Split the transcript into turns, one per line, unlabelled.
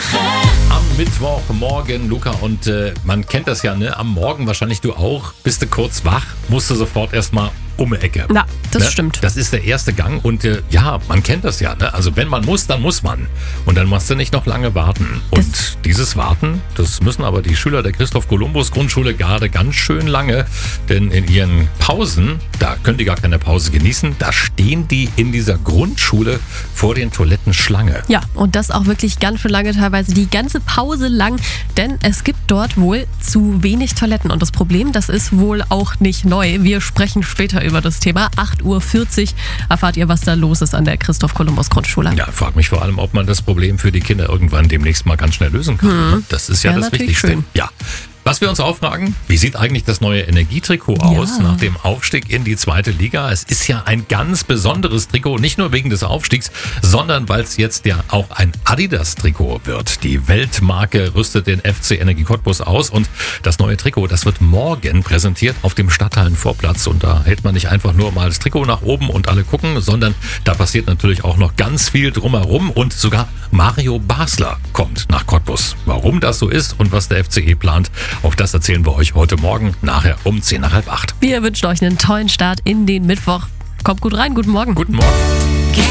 Am Mittwochmorgen, Luca, und man kennt das ja, ne? Am Morgen wahrscheinlich du auch. Bist du kurz wach, musst du sofort erstmal um die Ecke.
Ja, das
ne?
stimmt.
Das ist der erste Gang und ja, man kennt das ja, ne? Also wenn man muss, dann muss man. Und dann musst du nicht noch lange warten. Und dieses Warten, das müssen aber die Schüler der Christoph-Kolumbus-Grundschule gerade ganz schön lange. Denn in ihren Pausen, da können die gar keine Pause genießen, da stehen die in dieser Grundschule vor den Toiletten Schlange.
Ja, und das auch wirklich ganz schön lange, teilweise die ganze Pause lang, denn es gibt dort wohl zu wenig Toiletten. Und das Problem, das ist wohl auch nicht neu. Wir sprechen später über das Thema. 8.40 Uhr erfahrt ihr, was da los ist an der Christoph-Kolumbus-Grundschule.
Ja, frag mich vor allem, ob man das Problem für die Kinder irgendwann demnächst mal ganz schnell lösen kann. Das ist ja das Wichtigste.
Schön.
Ja. Was wir uns auch fragen, wie sieht eigentlich das neue Energietrikot aus nach dem Aufstieg in die 2. Liga? Es ist ja ein ganz besonderes Trikot, nicht nur wegen des Aufstiegs, sondern weil es jetzt ja auch ein Adidas-Trikot wird. Die Weltmarke rüstet den FC Energie Cottbus aus und das neue Trikot, das wird morgen präsentiert auf dem Stadthallenvorplatz. Und da hält man nicht einfach nur mal das Trikot nach oben und alle gucken, sondern da passiert natürlich auch noch ganz viel drumherum und sogar Mario Basler kommt nach Cottbus. Warum das so ist und was der FCE plant, auch das erzählen wir euch heute Morgen, nachher um 7:50.
Wir wünschen euch einen tollen Start in den Mittwoch. Kommt gut rein, guten Morgen.
Guten Morgen.